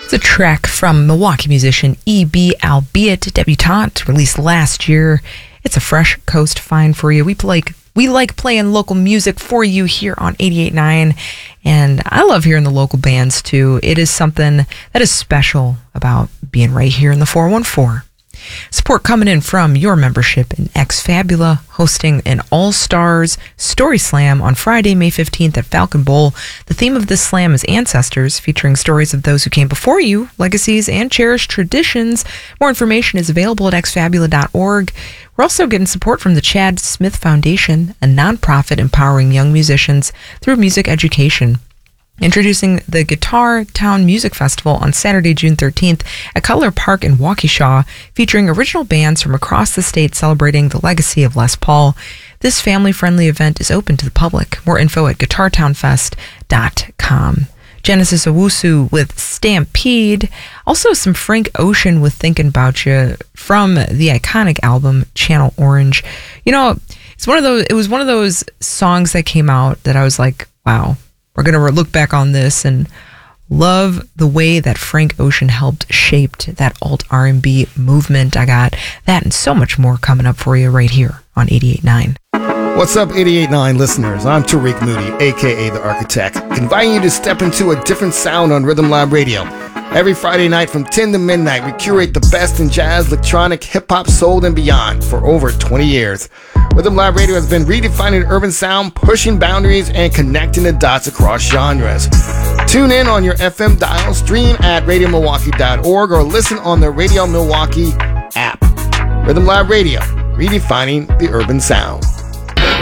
It's a track from Milwaukee musician E.B. Albeit, debutante, released last year. It's a fresh coast find for you. We like playing local music for you here on 88.9, and I love hearing the local bands too. It is something that is special about being right here in the 414. Support coming in from your membership in Ex Fabula, hosting an All-Stars Story Slam on Friday, May 15th at Falcon Bowl. The theme of this slam is Ancestors, featuring stories of those who came before you, legacies, and cherished traditions. More information is available at exfabula.org. We're also getting support from the Chad Smith Foundation, a nonprofit empowering young musicians through music education. Introducing the Guitar Town Music Festival on Saturday, June 13th at Cutler Park in Waukesha, featuring original bands from across the state celebrating the legacy of Les Paul. This family-friendly event is open to the public. More info at guitartownfest.com. Genesis Owusu with Stampede. Also some Frank Ocean with Thinking About You from the iconic album Channel Orange. You know, it was one of those songs that came out that I was like, wow. We're going to look back on this and love the way that Frank Ocean helped shaped that alt R&B movement. I got that and so much more coming up for you right here on 88.9. What's up, 88.9 listeners? I'm Tariq Moody, a.k.a. The Architect, inviting you to step into a different sound on Rhythm Lab Radio. Every Friday night from 10 to midnight, we curate the best in jazz, electronic, hip-hop, soul, and beyond for over 20 years. Rhythm Lab Radio has been redefining urban sound, pushing boundaries, and connecting the dots across genres. Tune in on your FM dial, stream at radiomilwaukee.org, or listen on the Radio Milwaukee app. Rhythm Lab Radio, redefining the urban sound.